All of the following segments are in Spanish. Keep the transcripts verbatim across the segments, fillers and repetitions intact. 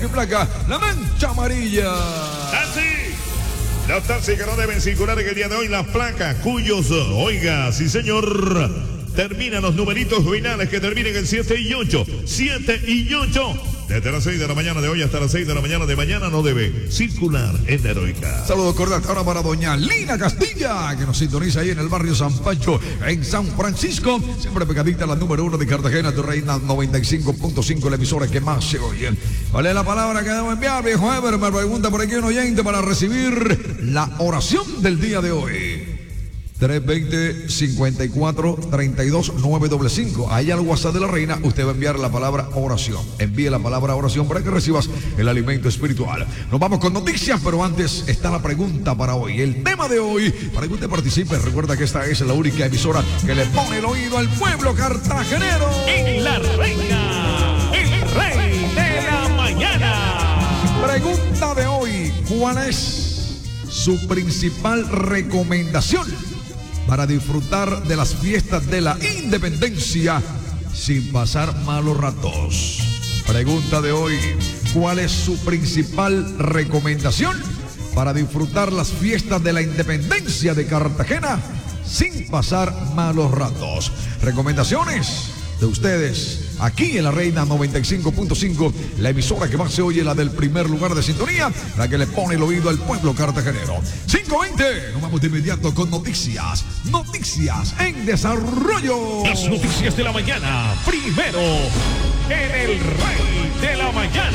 Placa, la mancha amarilla. Así. Los taxis que no deben circular en el día de hoy, las placas cuyos, oiga, sí señor, terminan los numeritos finales que terminen en siete y ocho. siete y ocho. Desde las seis de la mañana de hoy hasta las seis de la mañana de mañana no debe circular en la Heroica. Saludos cordiales ahora para doña Lina Castilla, que nos sintoniza ahí en el barrio San Pancho, en San Francisco. Siempre pegadita a la número uno de Cartagena, tu reina noventa y cinco punto cinco, la emisora que más se oye. ¿Cuál es la palabra que debo enviar, viejo Ever? Me pregunta por aquí un oyente para recibir la oración del día de hoy. tres veinte, cincuenta y cuatro, treinta y dos, nueve cinco cinco. Ahí al WhatsApp de la reina, usted va a enviar la palabra oración. Envíe la palabra oración para que recibas el alimento espiritual. Nos vamos con noticias, pero antes está la pregunta para hoy. El tema de hoy, para que usted participe, recuerda que esta es la única emisora que le pone el oído al pueblo cartagenero. En la reina, el rey de la mañana. Pregunta de hoy, ¿cuál es su principal recomendación para disfrutar de las fiestas de la independencia sin pasar malos ratos? Pregunta de hoy, ¿cuál es su principal recomendación para disfrutar las fiestas de la independencia de Cartagena sin pasar malos ratos? Recomendaciones de ustedes aquí en la Reina noventa y cinco punto cinco, la emisora que más se oye, la del primer lugar de sintonía, la que le pone el oído al pueblo cartagenero. cinco veinte, nos vamos de inmediato con noticias, noticias en desarrollo. Las noticias de la mañana, primero en el Rey de la Mañana.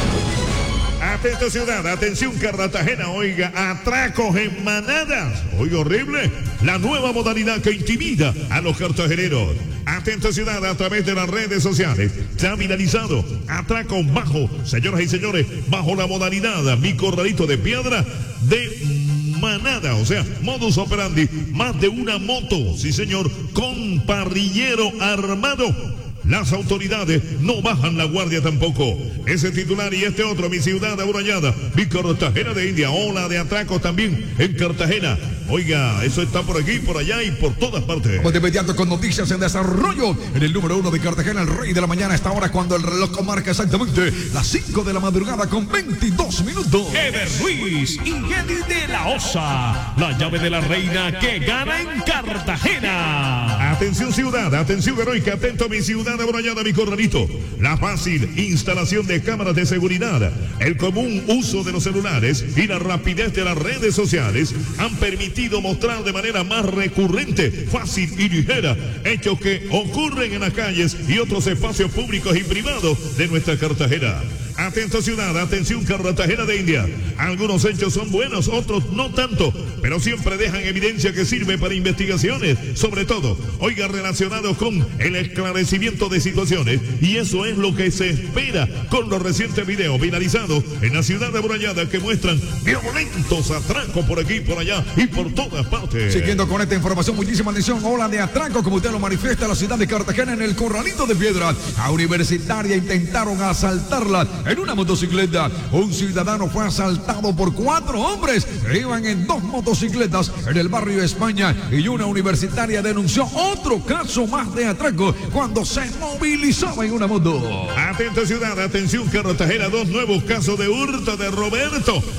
Atento ciudad, atención Cartagena, oiga, atracos en manadas. Oiga, horrible, la nueva modalidad que intimida a los cartageneros. Atento ciudad, a través de las redes sociales se ha viralizado atracos bajo, señoras y señores, bajo la modalidad mi corralito de piedra de manada, o sea, modus operandi, más de una moto, sí señor, con parrillero armado. Las autoridades no bajan la guardia tampoco. Ese titular y este otro, mi ciudad amurallada, mi Cartagena de India, ola de atracos también en Cartagena. Oiga, eso está por aquí, por allá y por todas partes. Vamos de inmediato con noticias en desarrollo. En el número uno de Cartagena, el rey de la mañana, a esta hora cuando el reloj marca exactamente las cinco de la madrugada con veintidós minutos. Ever Ruiz y Eddie de la Osa, la llave de la reina que gana en Cartagena. Atención ciudad, atención heroica, atento a mi ciudad amurallada, mi corralito. La fácil instalación de cámaras de seguridad, el común uso de los celulares y la rapidez de las redes sociales han permitido mostrar de manera más recurrente, fácil y ligera hechos que ocurren en las calles y otros espacios públicos y privados de nuestra Cartagena. Atento ciudad, atención Cartagena de India. Algunos hechos son buenos, otros no tanto, pero siempre dejan evidencia que sirve para investigaciones, sobre todo, oiga, relacionados con el esclarecimiento de situaciones, y eso es lo que se espera con los recientes videos viralizados en la ciudad amurallada que muestran violentos atracos por aquí, por allá y por todas partes. Siguiendo con esta información, muchísima atención, ola de atraco, como usted lo manifiesta, la ciudad de Cartagena en el corralito de piedra. A universitaria intentaron asaltarla en una motocicleta. Un ciudadano fue asaltado por cuatro hombres que iban en dos motocicletas en el barrio España, y una universitaria denunció otro caso más de atraco cuando se movilizaba en una moto. Atento ciudad, atención Cartagena, dos nuevos casos de hurto de Roberto.